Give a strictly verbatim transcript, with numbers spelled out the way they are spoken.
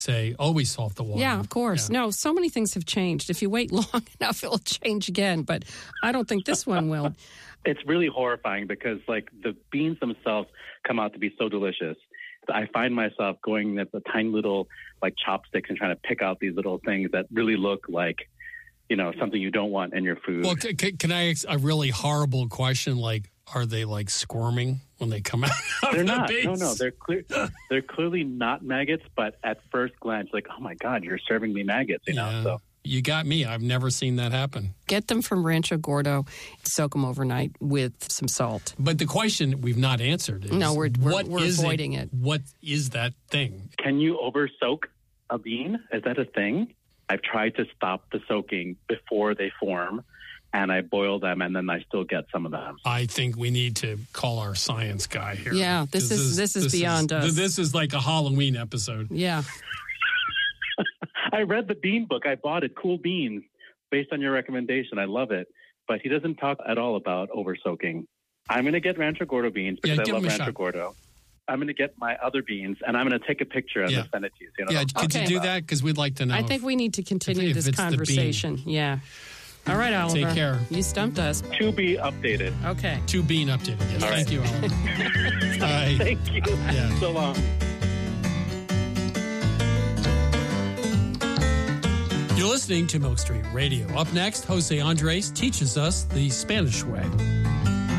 say always salt the water. Yeah, of course. Yeah. No, so many things have changed. If you wait long enough, it'll change again. But I don't think this one will. It's really horrifying because, like, the beans themselves come out to be so delicious. I find myself going at the tiny little, like, chopsticks and trying to pick out these little things that really look like, you know, something you don't want in your food. Well, c- c- can I ask a really horrible question? Like, are they, like, squirming when they come out of They're the not. beans? No, no. They're clear. They're clearly not maggots, but at first glance, like, oh, my God, you're serving me maggots, you Yeah. know? So. You got me. I've never seen that happen. Get them from Rancho Gordo, soak them overnight with some salt. But the question we've not answered is, No, we're- we're- what we're is avoiding it? What is that thing? Can you over soak a bean? Is that a thing? I've tried to stop the soaking before they form, and I boil them, and then I still get some of them. I think we need to call our science guy here. Yeah, this is- this is beyond us. This is like a Halloween episode. Yeah. I read the bean book. I bought it, Cool Beans, based on your recommendation. I love it. But he doesn't talk at all about over soaking. I'm going to get Rancho Gordo beans because Yeah, I give love him a Rancho shot. Gordo. I'm going to get my other beans, and I'm going to take a picture and Yeah. send it to you. So you know Yeah, what I'm could Okay. you do that? Because we'd like to know. I think we need to continue if this it's the bean. conversation. Yeah. All right, Oliver. Take care. You stumped us. To be updated. Okay. To bean updated. Yes. All Thank right. you, Alan. Bye. Thank you. Yeah. So long. You're listening to Milk Street Radio. Up next, Jose Andres teaches us the Spanish way.